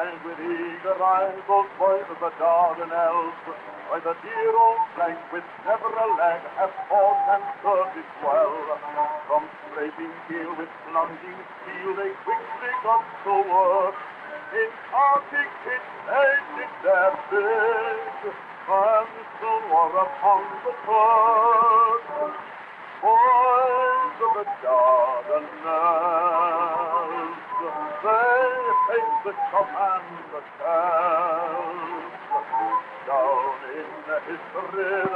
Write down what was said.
eyes with eager eyes, those boys of the Dardanelles, by the dear old flank with never a lag have fought and served it well. From scraping heel with plunging steel they quickly got to work. In Arctic pits they did their bid, and soon were upon the turf. Boys of the Dardanelles, they hate the chop and the shell. Down in the history